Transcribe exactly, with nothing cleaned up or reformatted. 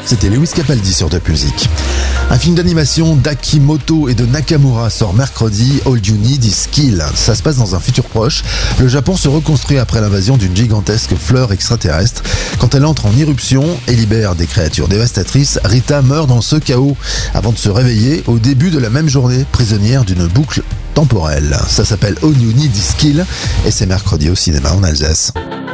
C'était Lewis Capaldi sur Top Music. Un film d'animation d'Akimoto et de Nakamura sort mercredi, All You Need Is Skill. Ça se passe dans un futur proche. Le Japon se reconstruit après l'invasion d'une gigantesque fleur extraterrestre. Quand elle entre en éruption et libère des créatures dévastatrices, Rita meurt dans ce chaos avant de se réveiller au début de la même journée, prisonnière d'une boucle temporelle. Ça s'appelle All You Need Is Skill et c'est mercredi au cinéma en Alsace.